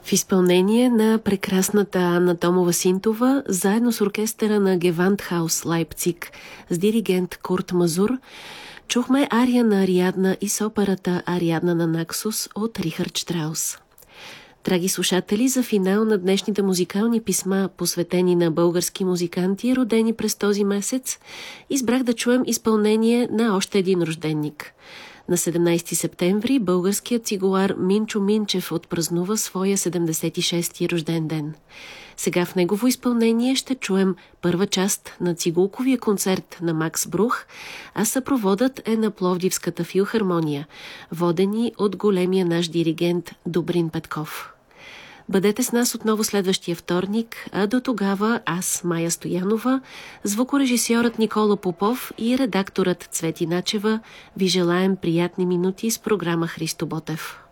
В изпълнение на прекрасната Анна Томова-Синтова, заедно с оркестъра на Гевандхаус Лайпциг с диригент Курт Мазур, чухме ария на Ариадна и с операта Ариадна на Наксус от Рихард Штраус. Драги слушатели, за финал на днешните музикални писма, посветени на български музиканти, родени през този месец, избрах да чуем изпълнение на още един рожденник. На 17 септември българският цигулар Минчо Минчев отпразнува своя 76-ти рожден ден. Сега в негово изпълнение ще чуем първа част на цигулковия концерт на Макс Брух, а съпроводът е на Пловдивската филхармония, водени от големия наш диригент Добрин Петков. Бъдете с нас отново следващия вторник, а до тогава аз, Майя Стоянова, звукорежисьорът Никола Попов и редакторът Цвети Начева ви желаем приятни минути с програма Христо Ботев.